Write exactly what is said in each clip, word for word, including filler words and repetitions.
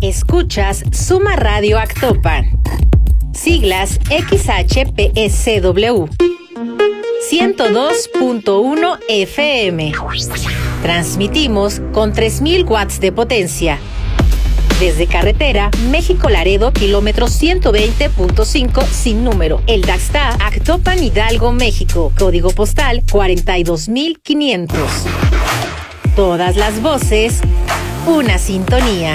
Escuchas Suma Radio Actopan. Siglas X H P S W. ciento dos punto uno F M. Transmitimos con tres mil watts de potencia. Desde carretera, México-Laredo, kilómetro ciento veinte punto cinco, sin número. El Daxta, Actopan, Hidalgo, México. Código postal cuarenta y dos mil quinientos. Todas las voces, una sintonía.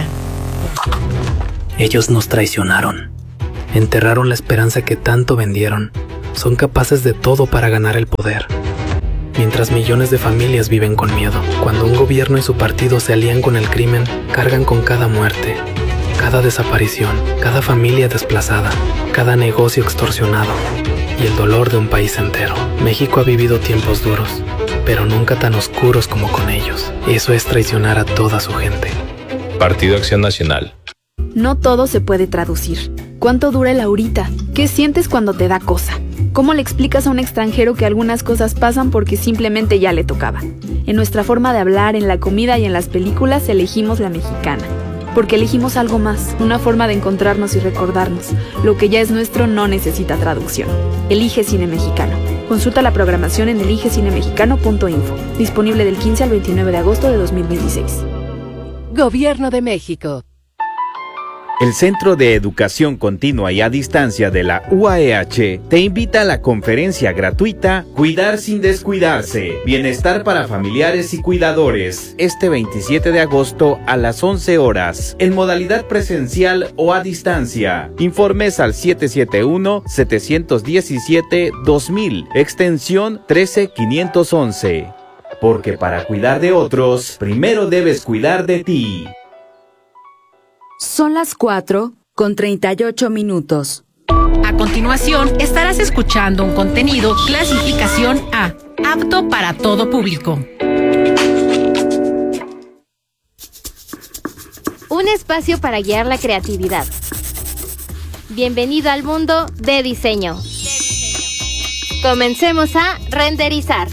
Ellos nos traicionaron. Enterraron la esperanza que tanto vendieron. Son capaces de todo para ganar el poder. Mientras millones de familias viven con miedo. Cuando un gobierno y su partido se alían con el crimen, cargan con cada muerte, cada desaparición, cada familia desplazada, cada negocio extorsionado y el dolor de un país entero. México ha vivido tiempos duros, pero nunca tan oscuros como con ellos. Eso es traicionar a toda su gente. Partido Acción Nacional. No todo se puede traducir. ¿Cuánto dura el ahorita? ¿Qué sientes cuando te da cosa? ¿Cómo le explicas a un extranjero que algunas cosas pasan porque simplemente ya le tocaba? En nuestra forma de hablar, en la comida y en las películas elegimos la mexicana. Porque elegimos algo más, una forma de encontrarnos y recordarnos. Lo que ya es nuestro no necesita traducción. Elige Cine Mexicano. Consulta la programación en elige cine mexicano punto info. Disponible del quince al veintinueve de agosto de dos mil veintiséis. Gobierno de México. El Centro de Educación Continua y a Distancia de la U A E H te invita a la conferencia gratuita Cuidar sin descuidarse, Bienestar para familiares y cuidadores, este veintisiete de agosto a las once horas, en modalidad presencial o a distancia. Informes al siete siete uno, siete uno siete, dos mil, extensión trece mil quinientos once. Porque para cuidar de otros, primero debes cuidar de ti. Son las cuatro con treinta y ocho minutos. A continuación, estarás escuchando un contenido clasificación A, apto para todo público. Un espacio para guiar la creatividad. Bienvenido al mundo de diseño. Comencemos a renderizar.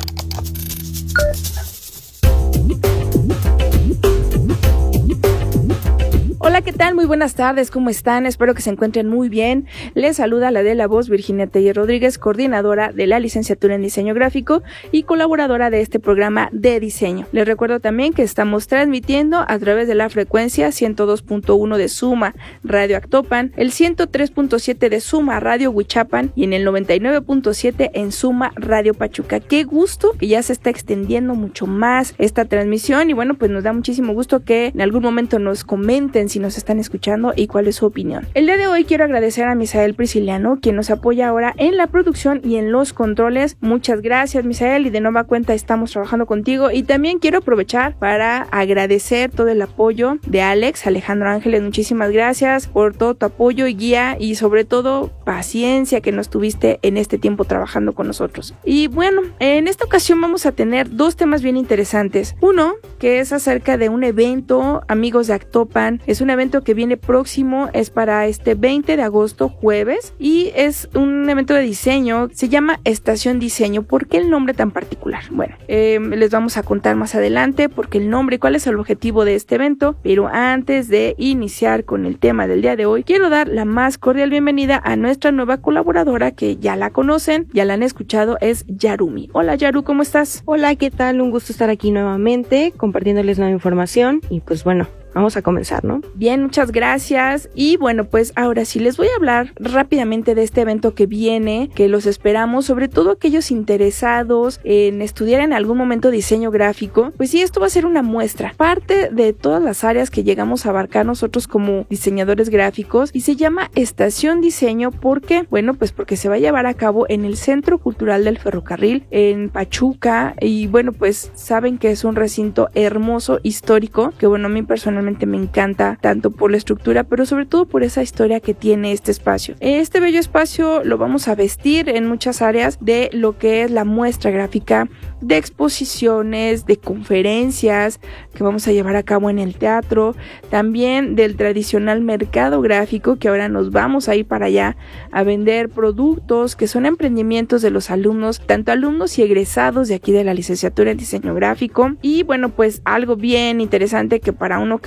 Hola, ¿qué tal? Muy buenas tardes, ¿cómo están? Espero que se encuentren muy bien. Les saluda la de la voz Virginia Teller Rodríguez, coordinadora de la licenciatura en diseño gráfico y colaboradora de este programa de diseño. Les recuerdo también que estamos transmitiendo a través de la frecuencia ciento dos punto uno de Suma Radio Actopan, el ciento tres punto siete de Suma Radio Huichapan y en el noventa y nueve punto siete en Suma Radio Pachuca. Qué gusto que ya se está extendiendo mucho más esta transmisión y bueno, pues nos da muchísimo gusto que en algún momento nos comenten si nos están escuchando y cuál es su opinión. El día de hoy quiero agradecer a Misael Prisciliano, quien nos apoya ahora en la producción y en los controles. Muchas gracias, Misael, y de nueva cuenta estamos trabajando contigo. Y también quiero aprovechar para agradecer todo el apoyo de Alex, Alejandro Ángeles. Muchísimas gracias por todo tu apoyo y guía y sobre todo paciencia que nos tuviste en este tiempo trabajando con nosotros. Y bueno, en esta ocasión vamos a tener dos temas bien interesantes. Uno, que es acerca de un evento, Amigos de Actopan. Es un evento que viene próximo, es para este veinte de agosto, jueves, y es un evento de diseño, se llama Estación Diseño. ¿Por qué el nombre tan particular? Bueno, eh, les vamos a contar más adelante porque el nombre y cuál es el objetivo de este evento, pero antes de iniciar con el tema del día de hoy, quiero dar la más cordial bienvenida a nuestra nueva colaboradora que ya la conocen, ya la han escuchado, es Yarumi. Hola Yaru, ¿cómo estás? Hola, ¿qué tal? Un gusto estar aquí nuevamente compartiéndoles nueva información y pues bueno, vamos a comenzar, ¿no? Bien, muchas gracias. Y bueno, pues ahora sí les voy a hablar rápidamente de este evento que viene, que los esperamos, sobre todo aquellos interesados en estudiar en algún momento diseño gráfico. Pues sí, esto va a ser una muestra, parte de todas las áreas que llegamos a abarcar nosotros como diseñadores gráficos, y se llama Estación Diseño. ¿Por qué? Bueno, pues porque se va a llevar a cabo en el Centro Cultural del Ferrocarril en Pachuca, y bueno, pues saben que es un recinto hermoso, histórico, que bueno, a mí personalmente me encanta, tanto por la estructura, pero sobre todo por esa historia que tiene este espacio. Este bello espacio lo vamos a vestir en muchas áreas de lo que es la muestra gráfica, de exposiciones, de conferencias que vamos a llevar a cabo en el teatro, también del tradicional mercado gráfico, que ahora nos vamos a ir para allá a vender productos que son emprendimientos de los alumnos, tanto alumnos y egresados de aquí de la licenciatura en diseño gráfico. Y bueno, pues algo bien interesante que para uno que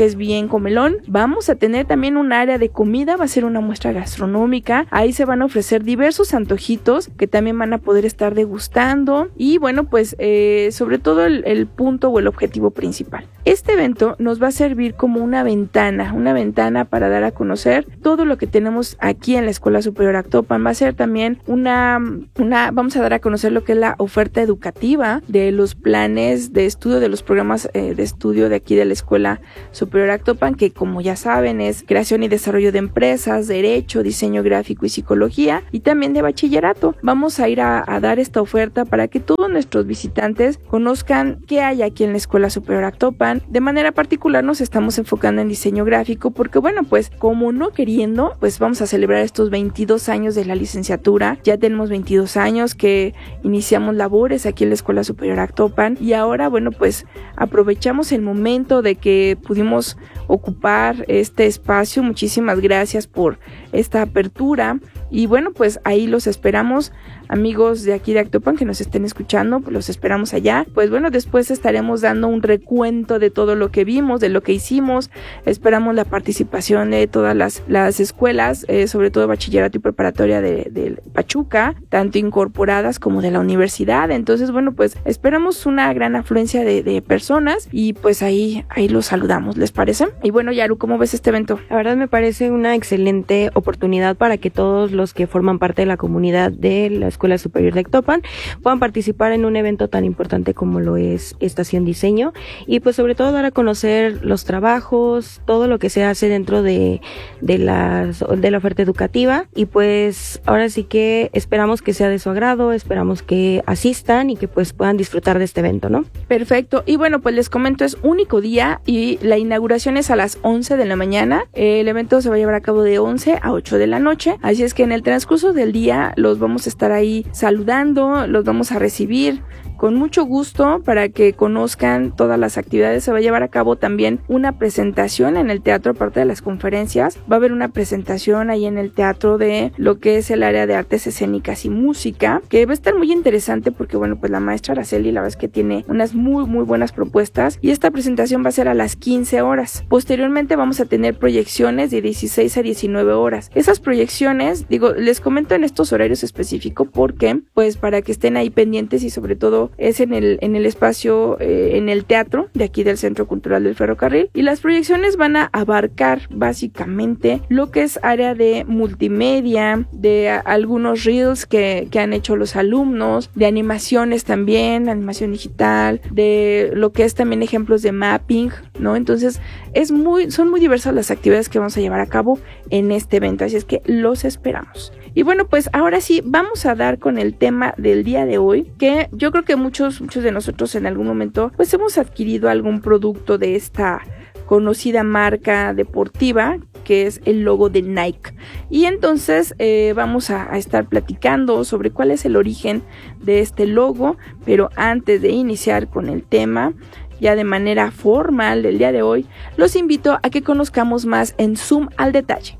es bien comelón. Vamos a tener también un área de comida, va a ser una muestra gastronómica. Ahí se van a ofrecer diversos antojitos que también van a poder estar degustando. Y bueno, pues eh, sobre todo el, el punto o el objetivo principal. Este evento nos va a servir como una ventana, una ventana para dar a conocer todo lo que tenemos aquí en la Escuela Superior Actopan. Va a ser también una, una, vamos a dar a conocer lo que es la oferta educativa de los planes de estudio, de los programas eh, de estudio de aquí de la Escuela Superior Actopan, que como ya saben es creación y desarrollo de empresas, derecho, diseño gráfico y psicología, y también de bachillerato. Vamos a ir a, a dar esta oferta para que todos nuestros visitantes conozcan qué hay aquí en la Escuela Superior Actopan. De manera particular nos estamos enfocando en diseño gráfico porque bueno, pues como no queriendo, pues vamos a celebrar estos veintidós años de la licenciatura. Ya tenemos veintidós años que iniciamos labores aquí en la Escuela Superior Actopan y ahora bueno, pues aprovechamos el momento de que pudimos ocupar este espacio. Muchísimas gracias por esta apertura y bueno, pues ahí los esperamos, amigos de aquí de Actopan que nos estén escuchando, pues los esperamos allá. Pues bueno, después estaremos dando un recuento de todo lo que vimos, de lo que hicimos. Esperamos la participación de todas las, las escuelas, eh, sobre todo bachillerato y preparatoria de, de Pachuca, tanto incorporadas como de la universidad. Entonces bueno, pues esperamos una gran afluencia de, de personas y pues ahí, ahí los saludamos, ¿les parece? Y bueno, Yaru, ¿cómo ves este evento? La verdad me parece una excelente oportunidad para que todos los que forman parte de la comunidad de la Escuela Superior de Actopan puedan participar en un evento tan importante como lo es Estación Diseño y pues sobre todo dar a conocer los trabajos, todo lo que se hace dentro de, de, las, de la oferta educativa y pues ahora sí que esperamos que sea de su agrado, esperamos que asistan y que pues puedan disfrutar de este evento, ¿no? Perfecto, y bueno, pues les comento, es único día y la inauguración es a las once de la mañana. El evento se va a llevar a cabo de once a ocho de la noche, así es que en el transcurso del día los vamos a estar ahí saludando, los vamos a recibir con mucho gusto para que conozcan todas las actividades. Se va a llevar a cabo también una presentación en el teatro, aparte de las conferencias. Va a haber una presentación ahí en el teatro de lo que es el área de artes escénicas y música, que va a estar muy interesante porque bueno, pues la maestra Araceli la verdad es que tiene unas muy muy buenas propuestas y esta presentación va a ser a las quince horas. Posteriormente vamos a tener proyecciones de dieciséis a diecinueve horas. Esas proyecciones, digo, les comento en estos horarios específicos porque pues para que estén ahí pendientes y sobre todo es en el, en el espacio, eh, en el teatro de aquí del Centro Cultural del Ferrocarril, y las proyecciones van a abarcar básicamente lo que es área de multimedia, de a, algunos reels que, que han hecho los alumnos, de animaciones también, animación digital, de lo que es también ejemplos de mapping, ¿no? Entonces es muy, son muy diversas las actividades que vamos a llevar a cabo en este evento, así es que los esperamos. Y bueno, pues ahora sí, vamos a dar con el tema del día de hoy, que yo creo que muchos, muchos de nosotros en algún momento, pues hemos adquirido algún producto de esta conocida marca deportiva, que es el logo de Nike. Y entonces eh, vamos a, a estar platicando sobre cuál es el origen de este logo, pero antes de iniciar con el tema, ya de manera formal del día de hoy, los invito a que conozcamos más en Zoom al detalle.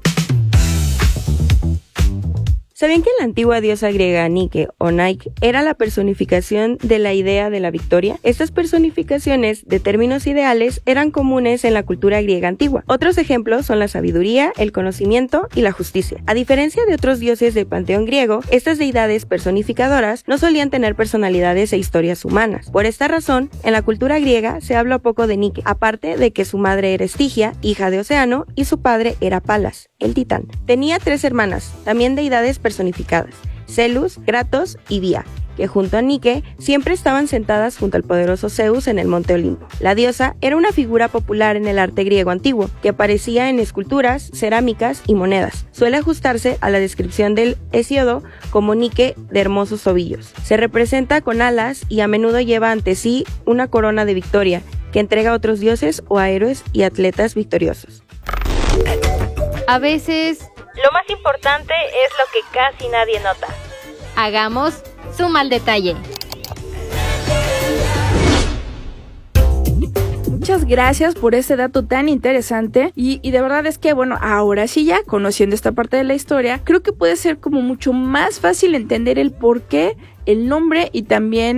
¿Sabían que la antigua diosa griega Nike o Nike era la personificación de la idea de la victoria? Estas personificaciones de términos ideales eran comunes en la cultura griega antigua. Otros ejemplos son la sabiduría, el conocimiento y la justicia. A diferencia de otros dioses del panteón griego, estas deidades personificadoras no solían tener personalidades e historias humanas. Por esta razón, en la cultura griega se habla poco de Nike, aparte de que su madre era Estigia, hija de Océano, y su padre era Palas, el titán. Tenía tres hermanas, también deidades personificadas, Celus, Kratos y Día, que junto a Nike siempre estaban sentadas junto al poderoso Zeus en el monte Olimpo. La diosa era una figura popular en el arte griego antiguo, que aparecía en esculturas, cerámicas y monedas. Suele ajustarse a la descripción del Hesíodo como Nike de hermosos tobillos. Se representa con alas y a menudo lleva ante sí una corona de victoria, que entrega a otros dioses o a héroes y atletas victoriosos. A veces, lo más importante es lo que casi nadie nota. Hagamos Zoom al detalle. Muchas gracias por este dato tan interesante y, y de verdad es que bueno, ahora sí ya conociendo esta parte de la historia, creo que puede ser como mucho más fácil entender el por qué, el nombre y también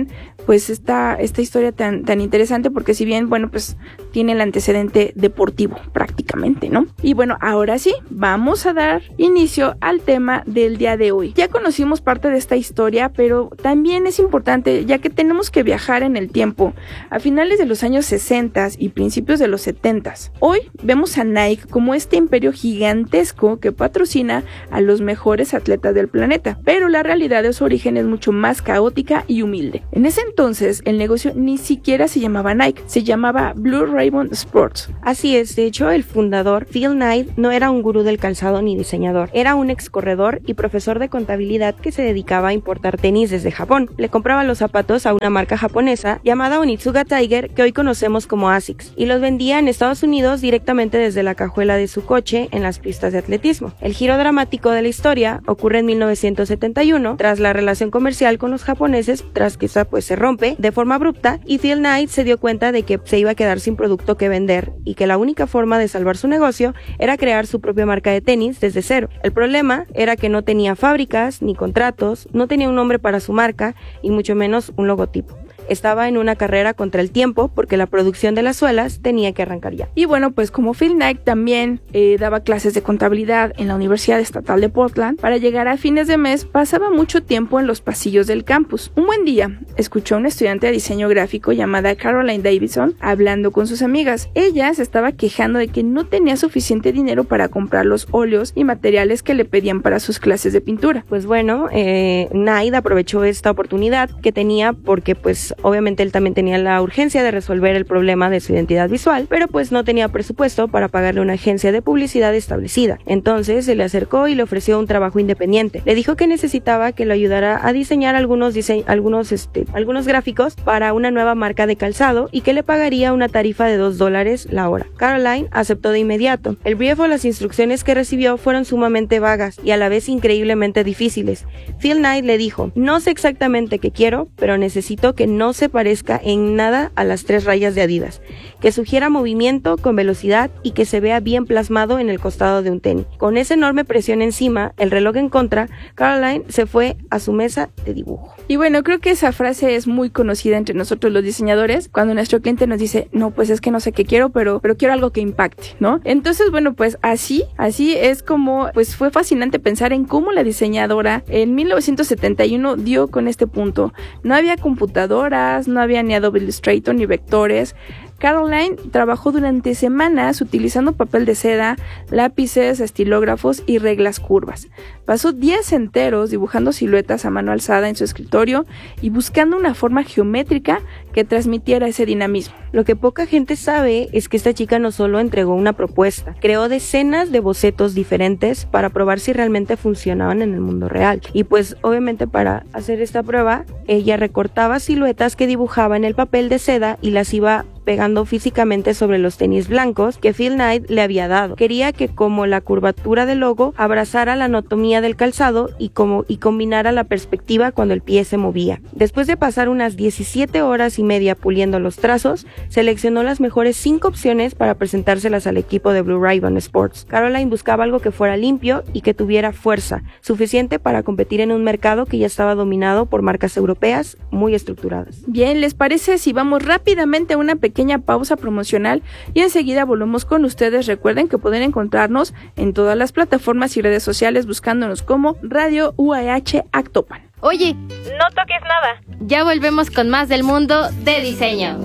pues esta, esta historia tan, tan interesante, porque si bien, bueno, pues tiene el antecedente deportivo prácticamente, ¿no? Y bueno, ahora sí, vamos a dar inicio al tema del día de hoy. Ya conocimos parte de esta historia, pero también es importante, ya que tenemos que viajar en el tiempo a finales de los años sesenta y principios de los setenta. Hoy vemos a Nike como este imperio gigantesco que patrocina a los mejores atletas del planeta, pero la realidad de su origen es mucho más caótica y humilde. En ese entonces, el negocio ni siquiera se llamaba Nike, se llamaba Blue Ribbon Sports. Así es, de hecho, el fundador, Phil Knight, no era un gurú del calzado ni diseñador, era un ex corredor y profesor de contabilidad que se dedicaba a importar tenis desde Japón. Le compraba los zapatos a una marca japonesa llamada Onitsuka Tiger, que hoy conocemos como Asics, y los vendía en Estados Unidos directamente desde la cajuela de su coche en las pistas de atletismo. El giro dramático de la historia ocurre en mil novecientos setenta y uno, tras la relación comercial con los japoneses, tras que esa pues se rompe de forma abrupta, y Phil Knight se dio cuenta de que se iba a quedar sin producto que vender y que la única forma de salvar su negocio era crear su propia marca de tenis desde cero. El problema era que no tenía fábricas ni contratos, no tenía un nombre para su marca y mucho menos un logotipo. Estaba en una carrera contra el tiempo porque la producción de las suelas tenía que arrancar ya. Y bueno, pues como Phil Knight también eh, daba clases de contabilidad en la Universidad Estatal de Portland, para llegar a fines de mes pasaba mucho tiempo en los pasillos del campus. Un buen día, escuchó a una estudiante de diseño gráfico llamada Caroline Davidson hablando con sus amigas. Ella se estaba quejando de que no tenía suficiente dinero para comprar los óleos y materiales que le pedían para sus clases de pintura. Pues bueno, eh, Knight aprovechó esta oportunidad que tenía porque pues obviamente él también tenía la urgencia de resolver el problema de su identidad visual, pero pues no tenía presupuesto para pagarle una agencia de publicidad establecida. Entonces se le acercó y le ofreció un trabajo independiente. Le dijo que necesitaba que lo ayudara a diseñar algunos, dise- algunos, este, algunos gráficos para una nueva marca de calzado y que le pagaría una tarifa de dos dólares la hora. Caroline aceptó de inmediato. El brief o las instrucciones que recibió fueron sumamente vagas y a la vez increíblemente difíciles. Phil Knight le dijo: no sé exactamente qué quiero, pero necesito que no se parezca en nada a las tres rayas de Adidas, que sugiera movimiento con velocidad y que se vea bien plasmado en el costado de un tenis. Con esa enorme presión encima, el reloj en contra, Caroline se fue a su mesa de dibujo. Y bueno, creo que esa frase es muy conocida entre nosotros los diseñadores, cuando nuestro cliente nos dice: no, pues es que no sé qué quiero, pero, pero quiero algo que impacte, ¿no? Entonces, bueno, pues así, así es como, pues fue fascinante pensar en cómo la diseñadora en mil novecientos setenta y uno dio con este punto. No había computadora, no había ni Adobe Illustrator ni vectores. Caroline trabajó durante semanas utilizando papel de seda, lápices, estilógrafos y reglas curvas. Pasó días enteros dibujando siluetas a mano alzada en su escritorio y buscando una forma geométrica que transmitiera ese dinamismo. Lo que poca gente sabe es que esta chica no solo entregó una propuesta, creó decenas de bocetos diferentes para probar si realmente funcionaban en el mundo real. Y pues obviamente para hacer esta prueba, ella recortaba siluetas que dibujaba en el papel de seda y las iba pegando físicamente sobre los tenis blancos que Phil Knight le había dado. Quería que como la curvatura del logo abrazara la anatomía del calzado y como y combinara la perspectiva cuando el pie se movía. Después de pasar unas diecisiete horas y media puliendo los trazos, seleccionó las mejores cinco opciones para presentárselas al equipo de Blue Ribbon Sports. Caroline buscaba algo que fuera limpio y que tuviera fuerza, suficiente para competir en un mercado que ya estaba dominado por marcas europeas muy estructuradas. Bien, ¿les parece si vamos rápidamente a una pequeña pausa promocional y enseguida volvemos con ustedes? Recuerden que pueden encontrarnos en todas las plataformas y redes sociales buscándonos como Radio U A H Actopan. Oye, no toques nada. Ya volvemos con más del mundo de diseño.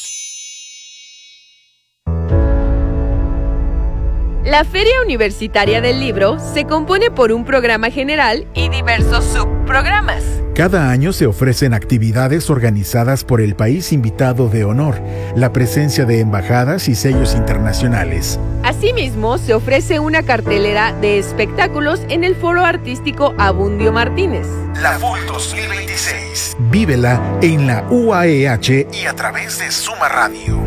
La Feria Universitaria del Libro se compone por un programa general y diversos subprogramas. Cada año se ofrecen actividades organizadas por el país invitado de honor, la presencia de embajadas y sellos internacionales. Asimismo, se ofrece una cartelera de espectáculos en el Foro Artístico Abundio Martínez. La F U L dos mil veintiséis. Vívela en la U A E H y a través de Suma Radio.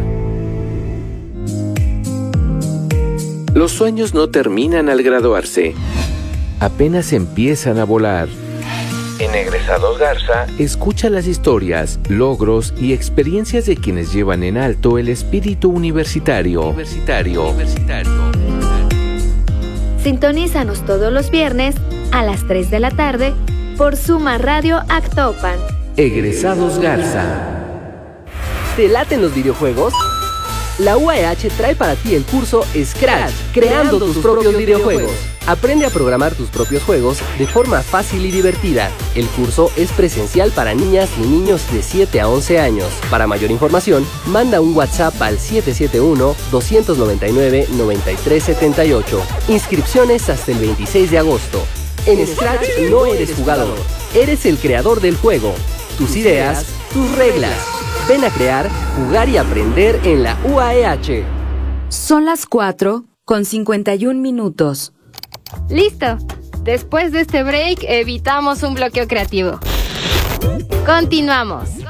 Los sueños no terminan al graduarse, apenas empiezan a volar. En Egresados Garza, escucha las historias, logros y experiencias de quienes llevan en alto el espíritu universitario. Universitario. Universitario. Sintonízanos todos los viernes a las tres de la tarde por Suma Radio Actopan. Egresados Garza. ¿Te laten los videojuegos? La U A E H trae para ti el curso Scratch, creando tus propios videojuegos. Aprende a programar tus propios juegos de forma fácil y divertida. El curso es presencial para niñas y niños de siete a once años. Para mayor información, manda un WhatsApp al siete siete uno, dos nueve nueve, nueve tres siete ocho. Inscripciones hasta el veintiséis de agosto. En Scratch no eres jugador, eres el creador del juego. Tus ideas, tus reglas. Ven a crear, jugar y aprender en la U A E H. Son las cuatro con cincuenta y un minutos. Listo. Después de este break, evitamos un bloqueo creativo. Continuamos.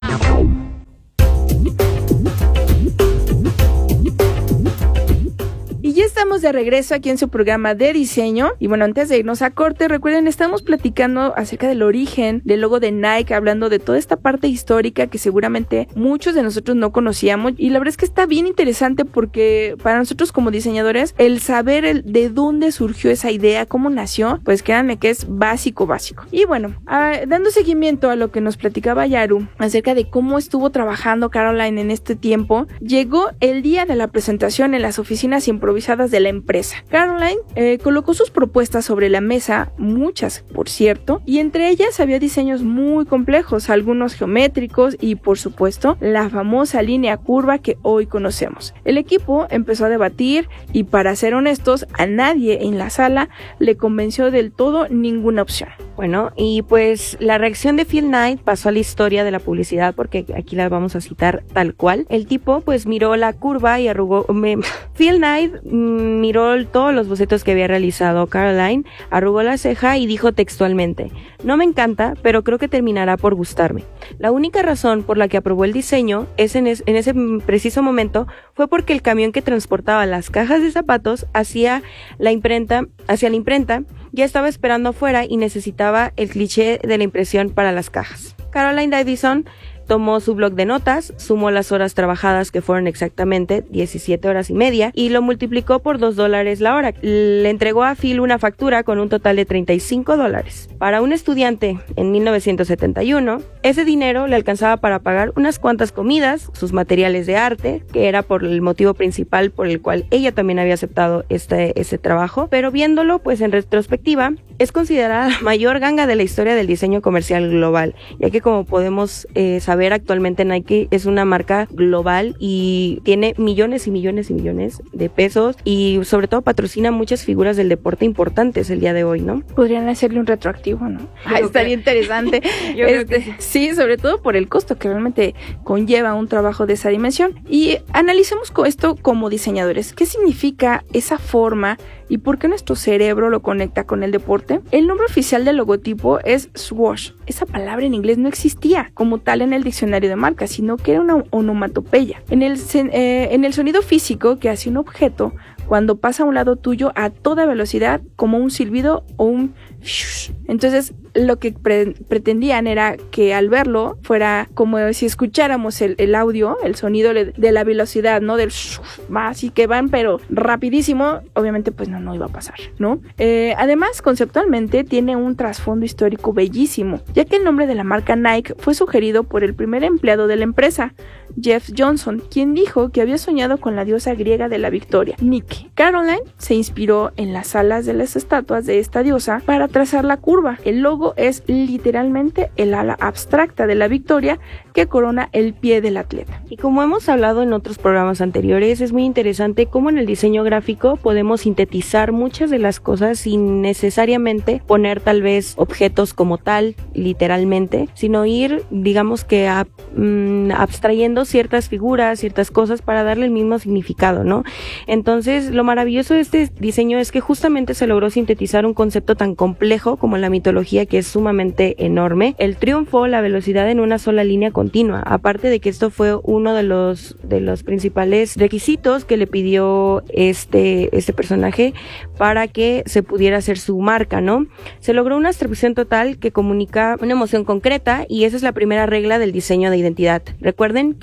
Y ya estamos de regreso aquí en su programa de diseño. Y bueno, antes de irnos a corte, recuerden, estamos platicando acerca del origen del logo de Nike, hablando de toda esta parte histórica que seguramente muchos de nosotros no conocíamos. Y la verdad es que está bien interesante porque para nosotros como diseñadores, el saber el de dónde surgió esa idea, cómo nació, pues créanme que es básico, básico. Y bueno, a, dando seguimiento a lo que nos platicaba Yaru acerca de cómo estuvo trabajando Caroline en este tiempo, llegó el día de la presentación en las oficinas improvisadas de la empresa. Caroline eh, colocó sus propuestas sobre la mesa, muchas por cierto, y entre ellas había diseños muy complejos, algunos geométricos y por supuesto la famosa línea curva que hoy conocemos. El equipo empezó a debatir y, para ser honestos, a nadie en la sala le convenció del todo ninguna opción. Bueno, y pues la reacción de Phil Knight pasó a la historia de la publicidad, porque aquí la vamos a citar tal cual. El tipo pues miró la curva y arrugó... Me, Phil Knight miró todos los bocetos que había realizado Caroline, arrugó la ceja y dijo textualmente: no me encanta, pero creo que terminará por gustarme. La única razón por la que aprobó el diseño es en, es, en ese preciso momento fue porque el camión que transportaba las cajas de zapatos hacia la imprenta, hacia la imprenta ya estaba esperando afuera y necesitaba el cliché de la impresión para las cajas. Caroline Davidson tomó su bloc de notas, sumó las horas trabajadas, que fueron exactamente diecisiete horas y media, y lo multiplicó por dos dólares la hora. Le entregó a Phil una factura con un total de treinta y cinco dólares. Para un estudiante en mil novecientos setenta y uno, ese dinero le alcanzaba para pagar unas cuantas comidas, sus materiales de arte, que era por el motivo principal por el cual ella también había aceptado este, este trabajo, pero viéndolo pues en retrospectiva, es considerada la mayor ganga de la historia del diseño comercial global, ya que como podemos eh, saber, actualmente Nike es una marca global y tiene millones y millones y millones de pesos, y sobre todo patrocina muchas figuras del deporte importantes el día de hoy, ¿no? Podrían hacerle un retroactivo, ¿no? Ah, estaría interesante. Yo este, creo que sí. Sí, sobre todo por el costo que realmente conlleva un trabajo de esa dimensión. Y analicemos esto como diseñadores. ¿Qué significa esa forma y por qué nuestro cerebro lo conecta con el deporte? El nombre oficial del logotipo es swoosh. Esa palabra en inglés no existía como tal en el diccionario de marcas, sino que era una onomatopeya. En el, eh, en el sonido físico que hace un objeto cuando pasa a un lado tuyo a toda velocidad, como un silbido o un shush. Entonces, lo que pre- pretendían era que al verlo fuera como si escucháramos el, el audio, el sonido de, de la velocidad, ¿no? Del shush, así que van pero rapidísimo. Obviamente pues no, no iba a pasar, ¿no? Eh, además, conceptualmente tiene un trasfondo histórico bellísimo, ya que el nombre de la marca Nike fue sugerido por el primer empleado de la empresa, Jeff Johnson, quien dijo que había soñado con la diosa griega de la victoria, Nike. Caroline se inspiró en las alas de las estatuas de esta diosa para trazar la curva. El logo es literalmente el ala abstracta de la victoria que corona el pie del atleta. Y como hemos hablado en otros programas anteriores, es muy interesante cómo en el diseño gráfico podemos sintetizar muchas de las cosas sin necesariamente poner tal vez objetos como tal, literalmente, sino ir, digamos que a, mmm, abstrayendo ciertas figuras, ciertas cosas para darle el mismo significado, ¿no? Entonces, lo maravilloso de este diseño es que justamente se logró sintetizar un concepto tan complejo como la mitología, que es sumamente enorme. El triunfo, la velocidad en una sola línea continua, aparte de que esto fue uno de los de los principales requisitos que le pidió este este personaje para que se pudiera hacer su marca, ¿no? Se logró una abstracción total que comunica una emoción concreta, y esa es la primera regla del diseño de identidad. Recuerden que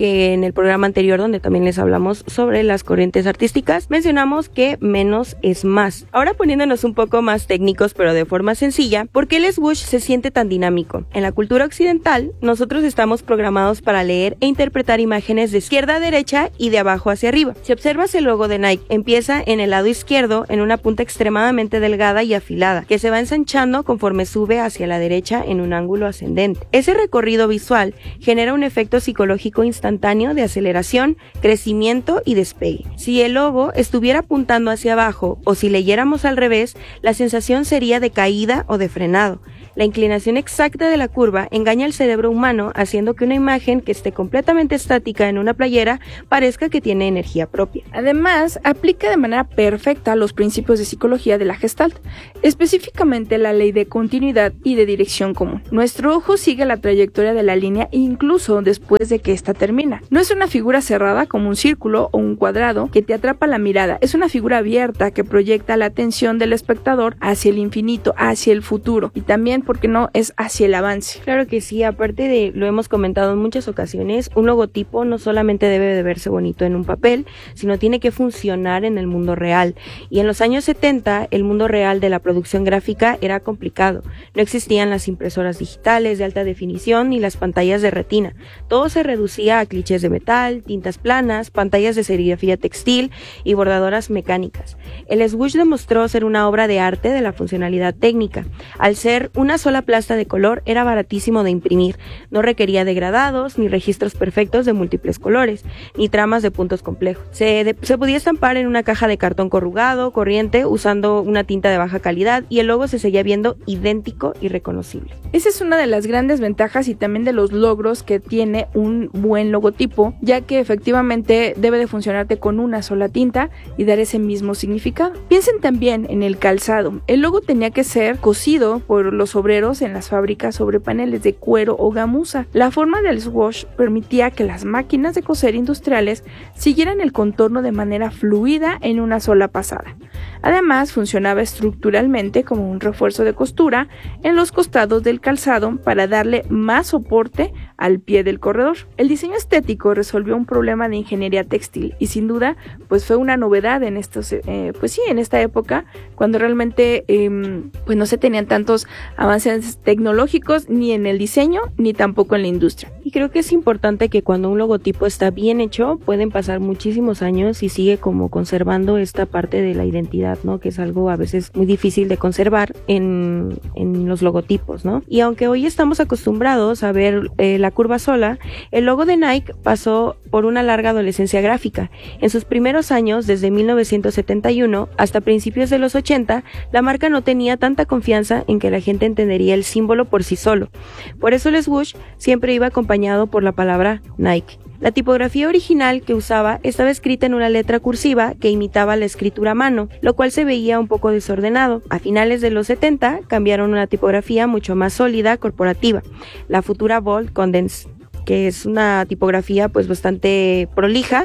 que en el programa anterior, donde también les hablamos sobre las corrientes artísticas, mencionamos que menos es más. Ahora poniéndonos un poco más técnicos, pero de forma sencilla, ¿por qué el swoosh se siente tan dinámico? En la cultura occidental, nosotros estamos programados para leer e interpretar imágenes de izquierda a derecha y de abajo hacia arriba. Si observas el logo de Nike, empieza en el lado izquierdo en una punta extremadamente delgada y afilada, que se va ensanchando conforme sube hacia la derecha en un ángulo ascendente. Ese recorrido visual genera un efecto psicológico instantáneo de aceleración, crecimiento y despegue. Si el logo estuviera apuntando hacia abajo o si leyéramos al revés, la sensación sería de caída o de frenado. La inclinación exacta de la curva engaña al cerebro humano, haciendo que una imagen que esté completamente estática en una playera parezca que tiene energía propia. Además, aplica de manera perfecta los principios de psicología de la Gestalt, específicamente la ley de continuidad y de dirección común. Nuestro ojo sigue la trayectoria de la línea incluso después de que ésta termina. No es una figura cerrada como un círculo o un cuadrado que te atrapa la mirada, es una figura abierta que proyecta la atención del espectador hacia el infinito, hacia el futuro y también, porque no, es hacia el avance. Claro que sí, aparte de, lo hemos comentado en muchas ocasiones, un logotipo no solamente debe de verse bonito en un papel, sino tiene que funcionar en el mundo real. Y en los años setenta, el mundo real de la producción gráfica era complicado. No existían las impresoras digitales de alta definición ni las pantallas de retina. Todo se reducía a clichés de metal, tintas planas, pantallas de serigrafía textil y bordadoras mecánicas. El swoosh demostró ser una obra de arte de la funcionalidad técnica. Al ser una sola plasta de color, era baratísimo de imprimir. No requería degradados, ni registros perfectos de múltiples colores, ni tramas de puntos complejos. Se, de, se podía estampar en una caja de cartón corrugado, corriente, usando una tinta de baja calidad, y el logo se seguía viendo idéntico y reconocible. Esa es una de las grandes ventajas y también de los logros que tiene un buen logotipo, ya que efectivamente debe de funcionarte con una sola tinta y dar ese mismo significado. Piensen también en el calzado. El logo tenía que ser cosido por los obreros en las fábricas sobre paneles de cuero o gamuza. La forma del swoosh permitía que las máquinas de coser industriales siguieran el contorno de manera fluida en una sola pasada. Además, funcionaba estructuralmente como un refuerzo de costura en los costados del calzado para darle más soporte al pie del corredor. El diseño estético resolvió un problema de ingeniería textil y sin duda pues fue una novedad en estos eh, pues sí en esta época cuando realmente eh, pues no se tenían tantos avances tecnológicos ni en el diseño ni tampoco en la industria. Y creo que es importante que cuando un logotipo está bien hecho pueden pasar muchísimos años y sigue como conservando esta parte de la identidad, ¿no? Que es algo a veces muy difícil de conservar en, en los logotipos, ¿no? Y aunque hoy estamos acostumbrados a ver eh, la curva sola, el logo de Nike pasó por una larga adolescencia gráfica. En sus primeros años, desde mil novecientos setenta y uno hasta principios de los ochenta, la marca no tenía tanta confianza en que la gente entendería el símbolo por sí solo. Por eso el swoosh siempre iba acompañado por la palabra Nike. La tipografía original que usaba estaba escrita en una letra cursiva que imitaba la escritura a mano, lo cual se veía un poco desordenado. A finales de los setenta cambiaron a una tipografía mucho más sólida, corporativa, la futura Bold Condense, que es una tipografía pues bastante prolija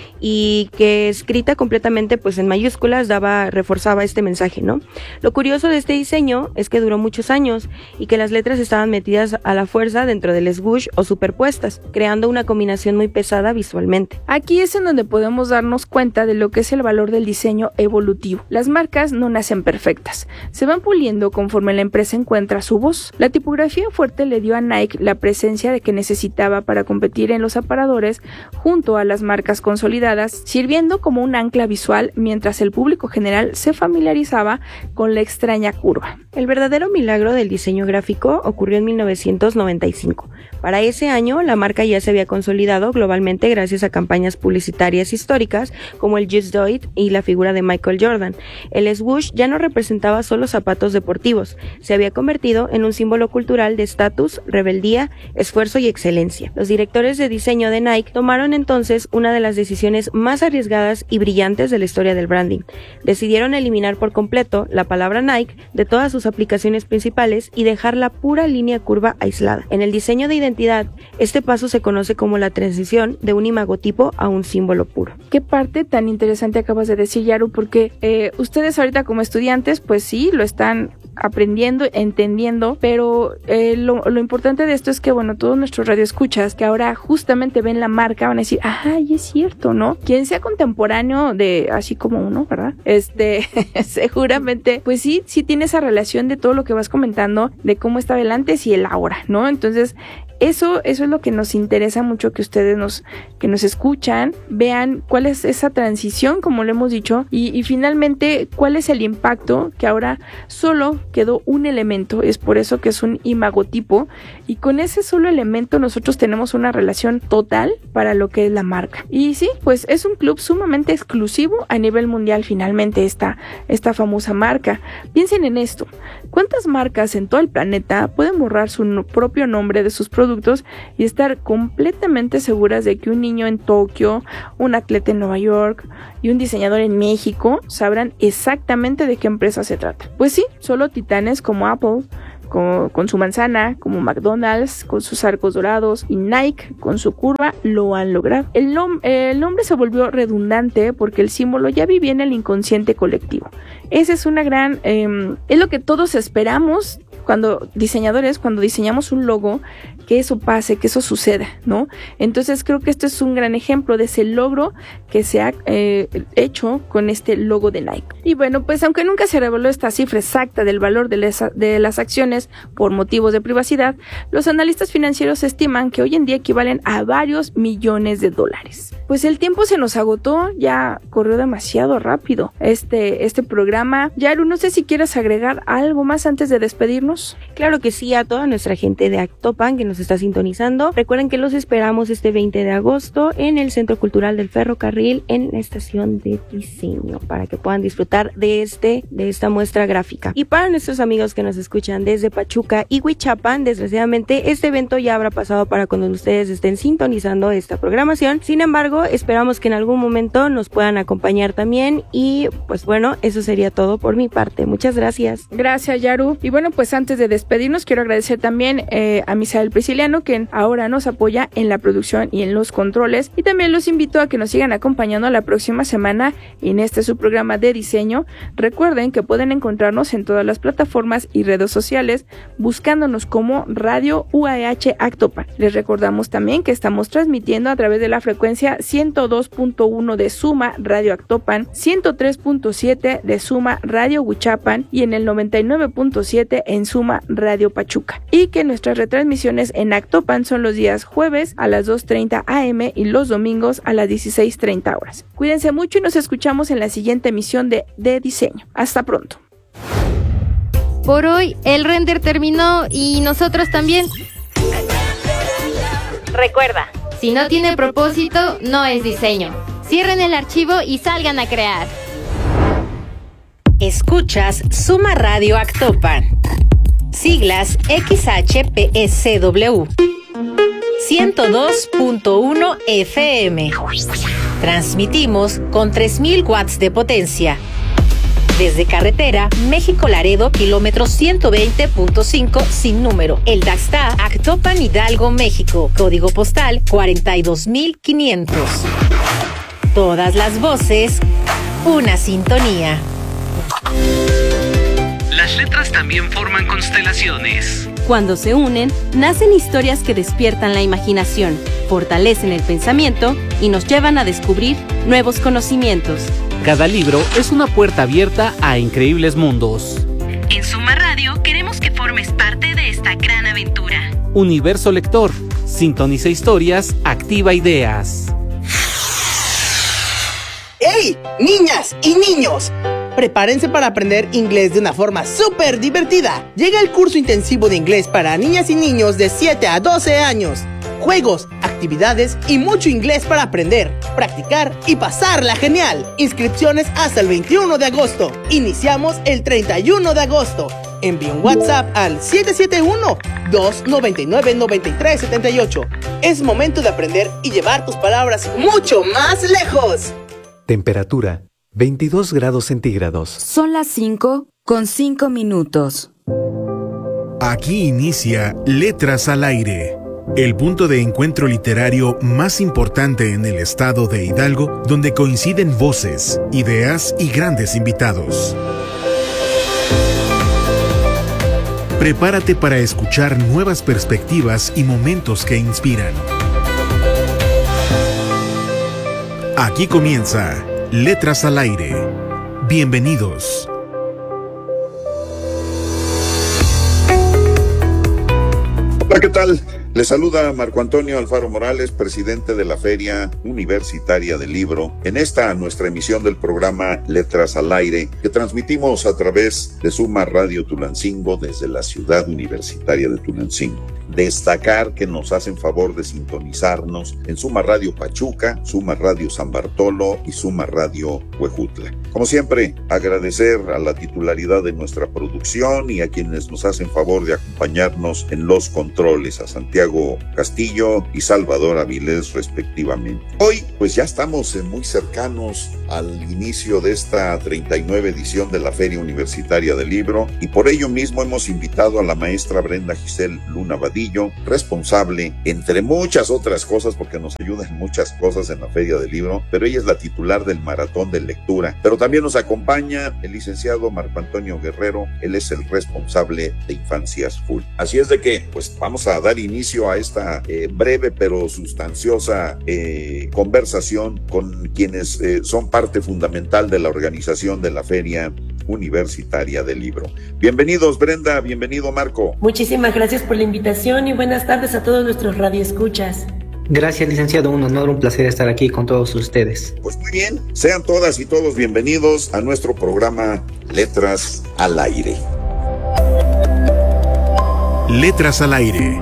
y que escrita completamente pues en mayúsculas daba reforzaba este mensaje, ¿no? Lo curioso de este diseño es que duró muchos años y que las letras estaban metidas a la fuerza dentro del swoosh o superpuestas, creando una combinación muy pesada visualmente. Aquí es en donde podemos darnos cuenta de lo que es el valor del diseño evolutivo. Las marcas no nacen perfectas, se van puliendo conforme la empresa encuentra su voz. La tipografía fuerte le dio a Nike la presencia de que necesitaba para competir en los aparadores junto a las marcas consolidadas, sirviendo como un ancla visual mientras el público general se familiarizaba con la extraña curva. El verdadero milagro del diseño gráfico ocurrió en mil novecientos noventa y cinco. Para ese año, la marca ya se había consolidado globalmente gracias a campañas publicitarias históricas como el Just Do It y la figura de Michael Jordan. El swoosh ya no representaba solo zapatos deportivos, se había convertido en un símbolo cultural de estatus, rebeldía, esfuerzo y excelencia. Los directores de diseño de Nike tomaron entonces una de las decisiones más arriesgadas y brillantes de la historia del branding. Decidieron eliminar por completo la palabra Nike de todas sus aplicaciones principales y dejar la pura línea curva aislada. En el diseño de identidad, este paso se conoce como la transición de un imagotipo a un símbolo puro. Qué parte tan interesante acabas de decir, Yaru, porque eh, ustedes ahorita como estudiantes, pues sí, lo están aprendiendo, entendiendo, pero eh, lo, lo importante de esto es que, bueno, todos nuestros radioescuchas que ahora justamente ven la marca van a decir, ay, es cierto, ¿no? Quien sea contemporáneo de, así como uno, ¿verdad? Este, seguramente, pues sí, sí tiene esa relación de todo lo que vas comentando, de cómo estaba el antes y el ahora, ¿no? Entonces, Eso, eso es lo que nos interesa mucho, que ustedes nos, que nos escuchan, vean cuál es esa transición, como lo hemos dicho, y, y finalmente cuál es el impacto, que ahora solo quedó un elemento, es por eso que es un imagotipo, y con ese solo elemento nosotros tenemos una relación total para lo que es la marca. Y sí, pues es un club sumamente exclusivo a nivel mundial, finalmente, esta, esta famosa marca. Piensen en esto, ¿cuántas marcas en todo el planeta pueden borrar su no, propio nombre de sus productos y estar completamente seguras de que un niño en Tokio, un atleta en Nueva York y un diseñador en México sabrán exactamente de qué empresa se trata? Pues sí, solo titanes como Apple con, con su manzana, como McDonald's con sus arcos dorados y Nike con su curva lo han logrado. El, nom- el nombre se volvió redundante porque el símbolo ya vivía en el inconsciente colectivo. Esa es una gran, eh, es lo que todos esperamos cuando diseñadores, cuando diseñamos un logo, que eso pase, que eso suceda, ¿no? Entonces creo que esto es un gran ejemplo de ese logro que se ha eh, hecho con este logo de Nike. Y bueno, pues aunque nunca se reveló esta cifra exacta del valor de, les, de las acciones por motivos de privacidad, los analistas financieros estiman que hoy en día equivalen a varios millones de dólares. Pues el tiempo se nos agotó, ya corrió demasiado rápido este, este programa. Yaru, no sé si quieres agregar algo más antes de despedirnos. Claro que sí, a toda nuestra gente de Actopan que nos está sintonizando. Recuerden que los esperamos este veinte de agosto en el Centro Cultural del Ferrocarril, en la estación de diseño, para que puedan disfrutar de este, de esta muestra gráfica. Y para nuestros amigos que nos escuchan desde Pachuca y Huichapan, desgraciadamente este evento ya habrá pasado para cuando ustedes estén sintonizando esta programación. Sin embargo, esperamos que en algún momento nos puedan acompañar también. Y pues bueno, eso sería todo por mi parte. Muchas gracias. Gracias, Yaru. Y bueno, pues antes de despedirnos, quiero agradecer también eh, a Misael Prisciliano, que ahora nos apoya en la producción y en los controles, y también los invito a que nos sigan acompañando la próxima semana en este su programa de diseño. Recuerden que pueden encontrarnos en todas las plataformas y redes sociales buscándonos como Radio U A H Actopan. Les recordamos también que estamos transmitiendo a través de la frecuencia ciento dos punto uno de Suma Radio Actopan, ciento tres punto siete de Suma Radio Huichapan y en el noventa y nueve punto siete en Suma Radio Pachuca, y que nuestras retransmisiones en Actopan son los días jueves a las dos treinta a eme y los domingos a las dieciséis treinta horas. Cuídense mucho y nos escuchamos en la siguiente emisión de De Diseño. Hasta pronto. Por hoy el render terminó y nosotros también. Recuerda, si no tiene propósito, no es diseño. Cierren el archivo y salgan a crear. Escuchas Suma Radio Actopan. Siglas X H P S W. ciento dos punto uno F M. Transmitimos con tres mil watts de potencia. Desde carretera México-Laredo, kilómetro ciento veinte punto cinco sin número. El Daxta, Actopan, Hidalgo, México. Código postal cuarenta y dos mil quinientos. Todas las voces, una sintonía. Las letras también forman constelaciones. Cuando se unen, nacen historias que despiertan la imaginación, fortalecen el pensamiento y nos llevan a descubrir nuevos conocimientos. Cada libro es una puerta abierta a increíbles mundos. En Suma Radio queremos que formes parte de esta gran aventura. Universo Lector. Sintoniza historias, activa ideas. ¡Hey! Niñas y niños, prepárense para aprender inglés de una forma súper divertida. Llega el curso intensivo de inglés para niñas y niños de siete a doce años. Juegos, actividades y mucho inglés para aprender, practicar y pasarla genial. Inscripciones hasta el veintiuno de agosto. Iniciamos el treinta y uno de agosto. Envía un WhatsApp al siete siete uno, dos nueve nueve, nueve tres siete ocho. Es momento de aprender y llevar tus palabras mucho más lejos. Temperatura veintidós grados centígrados. Son las cinco con cinco minutos. Aquí inicia Letras al Aire, el punto de encuentro literario más importante en el estado de Hidalgo, donde coinciden voces, ideas y grandes invitados. Prepárate para escuchar nuevas perspectivas y momentos que inspiran. Aquí comienza Letras al Aire. Bienvenidos. Hola, ¿qué tal? Les saluda Marco Antonio Alfaro Morales, presidente de la Feria Universitaria del Libro, en esta nuestra emisión del programa Letras al Aire, que transmitimos a través de Suma Radio Tulancingo desde la ciudad universitaria de Tulancingo. Destacar que nos hacen favor de sintonizarnos en Suma Radio Pachuca, Suma Radio San Bartolo y Suma Radio Huejutla. Como siempre, agradecer a la titularidad de nuestra producción y a quienes nos hacen favor de acompañarnos en los controles, a Santiago Castillo y Salvador Avilés respectivamente. Hoy pues ya estamos muy cercanos al inicio de esta treinta y nueve edición de la Feria Universitaria del Libro, y por ello mismo hemos invitado a la maestra Brenda Giselle Luna Vadillo, responsable, entre muchas otras cosas, porque nos ayuda en muchas cosas en la Feria del Libro, pero ella es la titular del Maratón de Lectura. Pero también nos acompaña el licenciado Marco Antonio Guerrero, él es el responsable de Infancias Full. Así es de que pues vamos a dar inicio a esta eh, breve pero sustanciosa eh, conversación con quienes eh, son parte fundamental de la organización de la Feria Universitaria del Libro. Bienvenidos, Brenda, bienvenido, Marco. Muchísimas gracias por la invitación y buenas tardes a todos nuestros radioescuchas. Gracias, licenciado, un honor, un placer estar aquí con todos ustedes. Pues muy bien, sean todas y todos bienvenidos a nuestro programa Letras al Aire. Letras al Aire.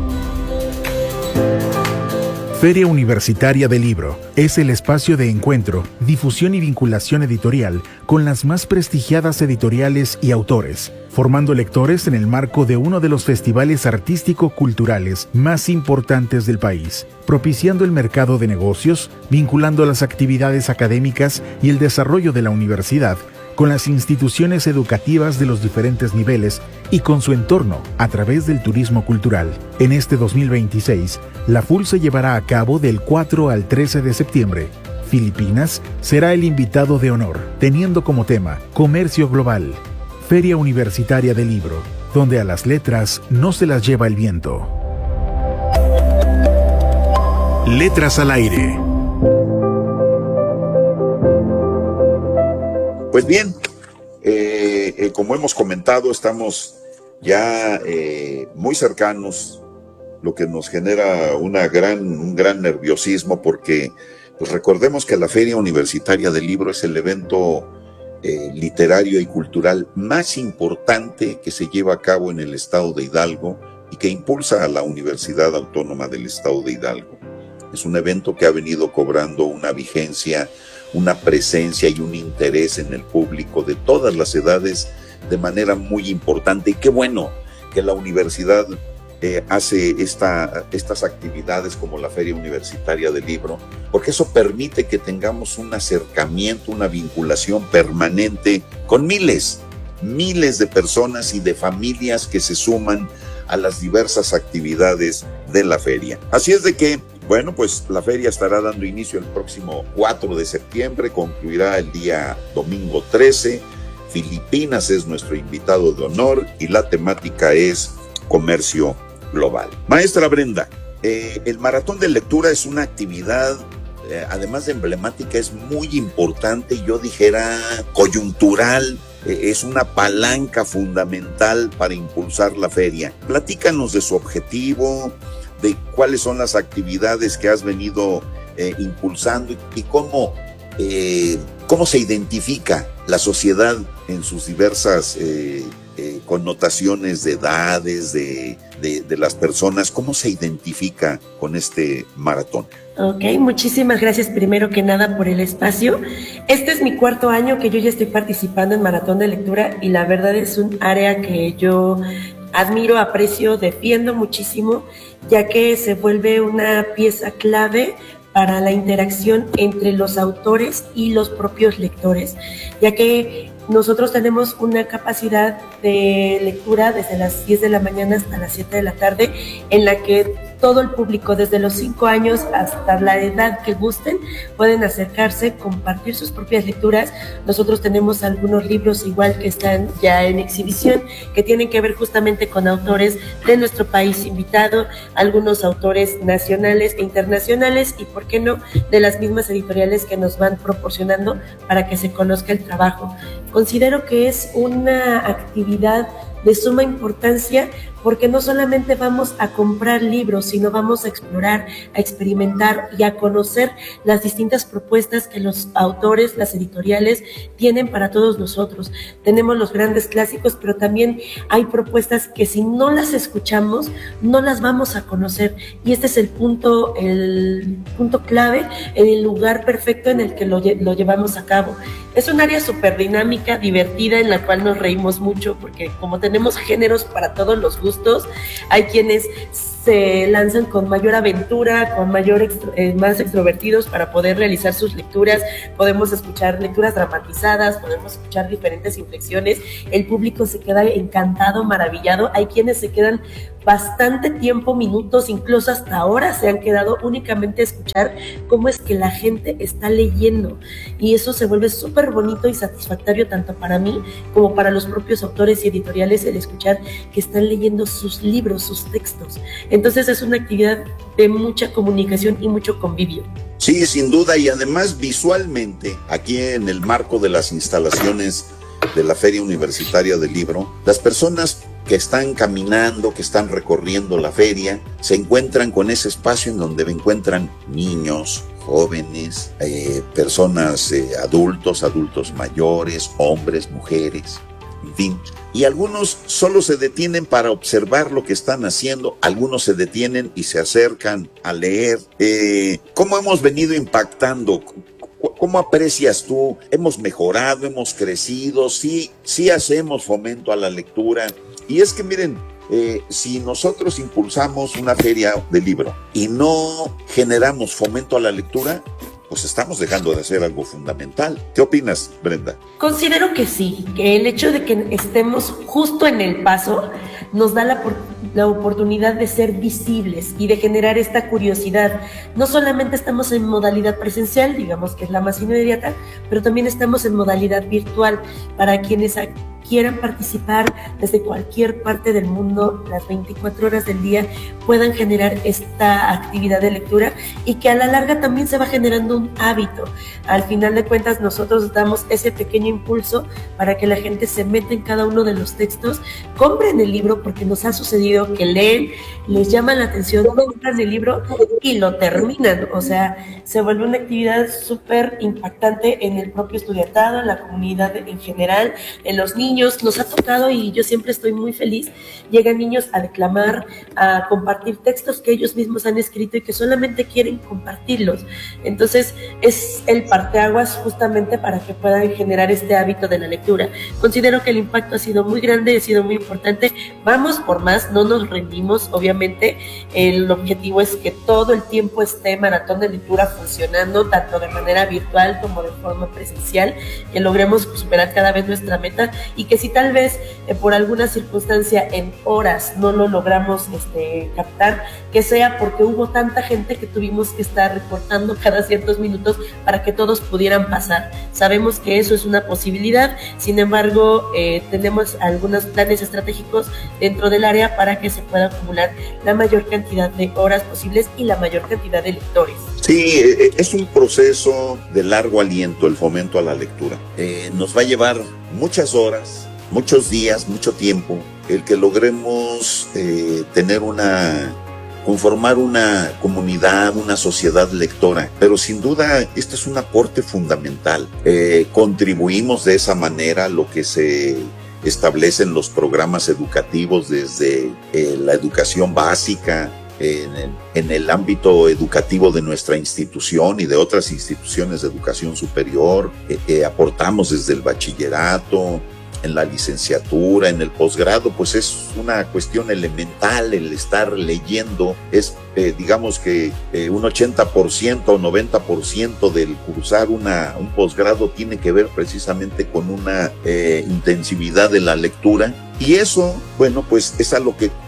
Feria Universitaria del Libro es el espacio de encuentro, difusión y vinculación editorial con las más prestigiadas editoriales y autores, formando lectores en el marco de uno de los festivales artístico-culturales más importantes del país, propiciando el mercado de negocios, vinculando las actividades académicas y el desarrollo de la universidad con las instituciones educativas de los diferentes niveles y con su entorno a través del turismo cultural. En este dos mil veintiséis, la F U L se llevará a cabo del cuatro al trece de septiembre. Filipinas será el invitado de honor, teniendo como tema Comercio Global. Feria Universitaria del Libro, donde a las letras no se las lleva el viento. Letras al Aire. Pues bien, eh, eh, como hemos comentado, estamos ya eh, muy cercanos, lo que nos genera una gran, un gran nerviosismo, porque pues recordemos que la Feria Universitaria del Libro es el evento eh, literario y cultural más importante que se lleva a cabo en el estado de Hidalgo y que impulsa a la Universidad Autónoma del Estado de Hidalgo. Es un evento que ha venido cobrando una vigencia, una presencia y un interés en el público de todas las edades de manera muy importante. Y qué bueno que la universidad eh, hace esta, estas actividades como la Feria Universitaria del Libro, porque eso permite que tengamos un acercamiento, una vinculación permanente con miles, miles de personas y de familias que se suman a las diversas actividades de la feria. Así es de que bueno, pues la feria estará dando inicio el próximo cuatro de septiembre, concluirá el día domingo trece. Filipinas es nuestro invitado de honor y la temática es Comercio Global. Maestra Brenda, eh, el Maratón de Lectura es una actividad, eh, además de emblemática, es muy importante, yo dijera coyuntural, eh, es una palanca fundamental para impulsar la feria. Platícanos de su objetivo, de cuáles son las actividades que has venido eh, impulsando y, y cómo, eh, cómo se identifica la sociedad en sus diversas eh, eh, connotaciones de edades, de, de, de las personas, cómo se identifica con este maratón. Ok, muchísimas gracias primero que nada por el espacio. Este es mi cuarto año que yo ya estoy participando en Maratón de Lectura y la verdad es un área que yo admiro, aprecio, defiendo muchísimo, ya que se vuelve una pieza clave para la interacción entre los autores y los propios lectores, ya que nosotros tenemos una capacidad de lectura desde las diez de la mañana hasta las siete de la tarde, en la que todo el público, desde los cinco años hasta la edad que gusten, pueden acercarse, compartir sus propias lecturas. Nosotros tenemos algunos libros igual que están ya en exhibición, que tienen que ver justamente con autores de nuestro país invitado, algunos autores nacionales e internacionales, y por qué no, de las mismas editoriales que nos van proporcionando para que se conozca el trabajo. Considero que es una actividad de suma importancia, porque no solamente vamos a comprar libros, sino vamos a explorar, a experimentar y a conocer las distintas propuestas que los autores, las editoriales tienen para todos nosotros. Tenemos los grandes clásicos, pero también hay propuestas que si no las escuchamos, no las vamos a conocer. Y este es el punto, el punto clave, el lugar perfecto en el que lo, lo llevamos a cabo. Es un área súper dinámica, divertida, en la cual nos reímos mucho, porque como tenemos géneros para todos los gustos, hay quienes se lanzan con mayor aventura, con mayor extro, eh, más extrovertidos para poder realizar sus lecturas. Podemos escuchar lecturas dramatizadas, podemos escuchar diferentes inflexiones. El público se queda encantado, maravillado. Hay quienes se quedan bastante tiempo, minutos, incluso hasta horas se han quedado únicamente a escuchar cómo es que la gente está leyendo, y eso se vuelve súper bonito y satisfactorio tanto para mí como para los propios autores y editoriales, el escuchar que están leyendo sus libros, sus textos. Entonces es una actividad de mucha comunicación y mucho convivio. Sí, sin duda, y además visualmente, aquí en el marco de las instalaciones de la Feria Universitaria del Libro, las personas que están caminando, que están recorriendo la feria, se encuentran con ese espacio en donde encuentran niños, jóvenes, eh, personas eh, adultos, adultos mayores, hombres, mujeres, en fin. Y algunos solo se detienen para observar lo que están haciendo, algunos se detienen y se acercan a leer. Eh, ¿Cómo hemos venido impactando? ¿Cómo aprecias tú? ¿Hemos mejorado? ¿Hemos crecido? Sí, sí hacemos fomento a la lectura. Y es que miren, eh, si nosotros impulsamos una feria de libro y no generamos fomento a la lectura, pues estamos dejando de hacer algo fundamental. ¿Qué opinas, Brenda? Considero que sí, que el hecho de que estemos justo en el paso nos da la, la oportunidad de ser visibles y de generar esta curiosidad. No solamente estamos en modalidad presencial, digamos que es la más inmediata, pero también estamos en modalidad virtual para quienes quieran participar desde cualquier parte del mundo, las veinticuatro horas del día, puedan generar esta actividad de lectura, y que a la larga también se va generando un hábito. Al final de cuentas, nosotros damos ese pequeño impulso para que la gente se meta en cada uno de los textos, compren el libro, porque nos ha sucedido que leen, les llama la atención, compran el libro y lo terminan. O sea, se vuelve una actividad súper impactante en el propio estudiantado, en la comunidad en general, en los niños. Nos ha tocado, y yo siempre estoy muy feliz, llegan niños a declamar, a compartir textos que ellos mismos han escrito y que solamente quieren compartirlos. Entonces es el parteaguas justamente para que puedan generar este hábito de la lectura. Considero que el impacto ha sido muy grande, ha sido muy importante. Vamos por más, no nos rendimos. Obviamente el objetivo es que todo el tiempo esté Maratón de Lectura funcionando, tanto de manera virtual como de forma presencial, que logremos superar cada vez nuestra meta, y que si tal vez eh, por alguna circunstancia en horas no lo logramos este, captar, que sea porque hubo tanta gente que tuvimos que estar recortando cada ciertos minutos para que todos pudieran pasar. Sabemos que eso es una posibilidad, sin embargo eh, tenemos algunos planes estratégicos dentro del área para que se pueda acumular la mayor cantidad de horas posibles y la mayor cantidad de lectores. Sí, es un proceso de largo aliento el fomento a la lectura. Eh, nos va a llevar muchas horas, muchos días, mucho tiempo, el que logremos eh, tener una, conformar una comunidad, una sociedad lectora. Pero sin duda este es un aporte fundamental. Eh, contribuimos de esa manera a lo que se establecen los programas educativos desde eh, la educación básica, En el, en el ámbito educativo de nuestra institución y de otras instituciones de educación superior. Eh, eh, aportamos desde el bachillerato, en la licenciatura, en el posgrado. Pues es una cuestión elemental el estar leyendo. Es, eh, digamos que eh, un ochenta por ciento o noventa por ciento del cursar una, un posgrado tiene que ver precisamente con una eh, intensividad de la lectura. Y eso, bueno, pues es a lo que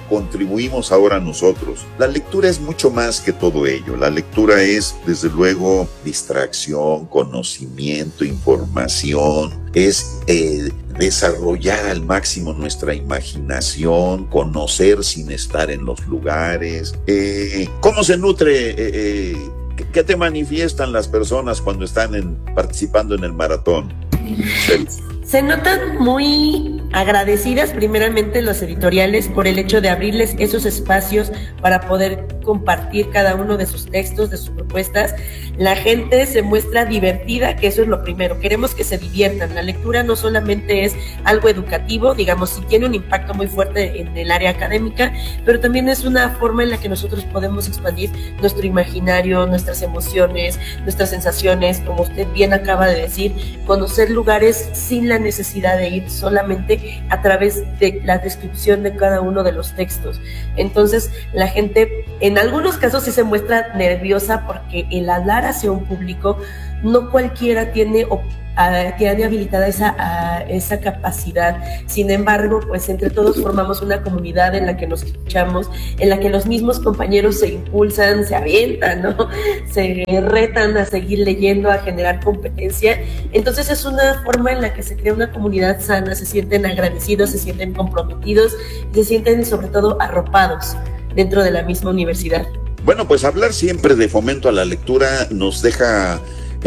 contribuimos ahora nosotros. La lectura es mucho más que todo ello. La lectura es, desde luego, distracción, conocimiento, información, es eh, desarrollar al máximo nuestra imaginación, conocer sin estar en los lugares. Eh, ¿Cómo se nutre? Eh, eh, ¿Qué te manifiestan las personas cuando están en, participando en el maratón? Sí. Se notan muy agradecidas primeramente los editoriales por el hecho de abrirles esos espacios para poder compartir cada uno de sus textos, de sus propuestas. La gente se muestra divertida, que eso es lo primero. Queremos que se diviertan. La lectura no solamente es algo educativo, digamos, sí tiene un impacto muy fuerte en el área académica, pero también es una forma en la que nosotros podemos expandir nuestro imaginario, nuestras emociones, nuestras sensaciones, como usted bien acaba de decir, conocer lugares sin la necesidad de ir solamente a través de la descripción de cada uno de los textos. Entonces, la gente en algunos casos sí se muestra nerviosa porque el hablar hacia un público, no cualquiera tiene o Uh, tiene habilitada esa, uh, esa capacidad. Sin embargo, pues entre todos formamos una comunidad en la que nos escuchamos, en la que los mismos compañeros se impulsan, se avientan, ¿no? Se retan a seguir leyendo, a generar competencia. Entonces es una forma en la que se crea una comunidad sana, se sienten agradecidos, se sienten comprometidos y se sienten sobre todo arropados dentro de la misma universidad. Bueno, pues hablar siempre de fomento a la lectura nos deja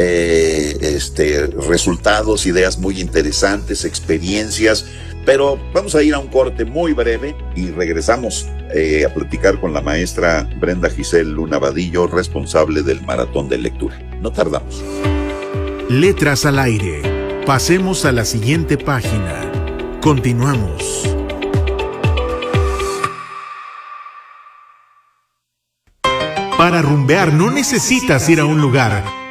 Eh, este, resultados, ideas muy interesantes, experiencias, pero vamos a ir a un corte muy breve y regresamos eh, a platicar con la maestra Brenda Giselle Luna Vadillo, responsable del Maratón de Lectura. No tardamos. Letras al aire. Pasemos a la siguiente página. Continuamos. Para rumbear no necesitas ir a un lugar.